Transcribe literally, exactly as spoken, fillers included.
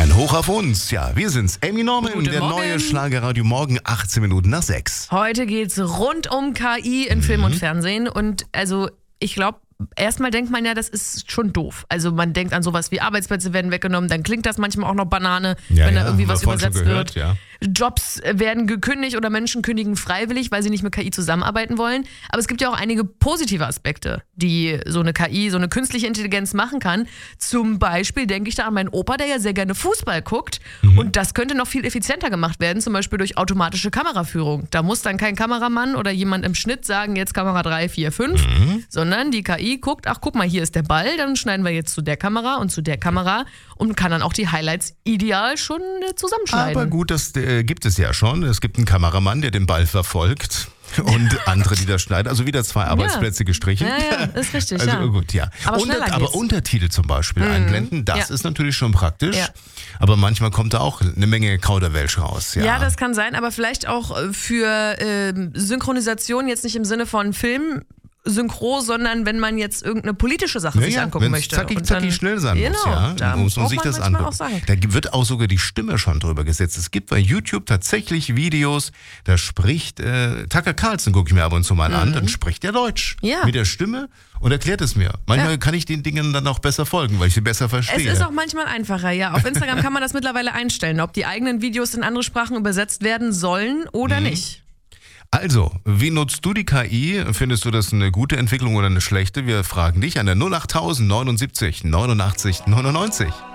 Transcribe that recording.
Ein Hoch auf uns. Ja, wir sind's. Amy Norman, Guten der Morgen. neue Schlagerradio Morgen, achtzehn Minuten nach sechs. Heute geht's rund um K I in Film und Fernsehen und also ich glaube, erstmal denkt man ja, das ist schon doof. Also man denkt an sowas wie Arbeitsplätze werden weggenommen, dann klingt das manchmal auch noch Banane, Ja, wenn ja, da irgendwie haben wir was vorhin schon übersetzt gehört, wird. ja. Jobs werden gekündigt oder Menschen kündigen freiwillig, weil sie nicht mit K I zusammenarbeiten wollen. Aber es gibt ja auch einige positive Aspekte, die so eine K I, so eine künstliche Intelligenz machen kann. Zum Beispiel denke ich da an meinen Opa, der ja sehr gerne Fußball guckt. Mhm. Und das könnte noch viel effizienter gemacht werden, zum Beispiel durch automatische Kameraführung. Da muss dann kein Kameramann oder jemand im Schnitt sagen, jetzt Kamera drei, vier, fünf, Mhm. sondern die K I guckt, ach guck mal, hier ist der Ball, dann schneiden wir jetzt zu der Kamera und zu der Kamera und kann dann auch die Highlights ideal schon äh, zusammenschneiden. Aber gut, das äh, gibt es ja schon. Es gibt einen Kameramann, der den Ball verfolgt und andere, die das schneiden. Also wieder zwei Arbeitsplätze gestrichen. Ja, ja, ist richtig, Also ja. gut, ja. Aber Unter, schneller aber geht's. Untertitel zum Beispiel einblenden, das Ja. ist natürlich schon praktisch. Ja. Aber manchmal kommt da auch eine Menge Kauderwelsch raus. Ja, Ja, das kann sein, aber vielleicht auch äh, für ähm, Synchronisation jetzt nicht im Sinne von Film. Synchro, sondern wenn man jetzt irgendeine politische Sache Ja, sich ja, angucken wenn's möchte. zackig, Und zackig dann- schnell sein genau, muss, ja. da muss man braucht sich man das manchmal angucken. auch sagen. Da wird auch sogar die Stimme schon drüber gesetzt. Es gibt bei YouTube tatsächlich Videos, da spricht äh, Tucker Carlson, gucke ich mir ab und zu mal an, dann spricht er Deutsch Ja. mit der Stimme und erklärt es mir. Manchmal Ja. kann ich den Dingen dann auch besser folgen, weil ich sie besser Es verstehe. ist auch manchmal einfacher, ja. Auf Instagram kann man das mittlerweile einstellen, ob die eigenen Videos in andere Sprachen übersetzt werden sollen oder nicht. Also, wie nutzt du die K I? Findest du das eine gute Entwicklung oder eine schlechte? Wir fragen dich an der null acht neunundsiebzig neunundachtzig neunundneunzig.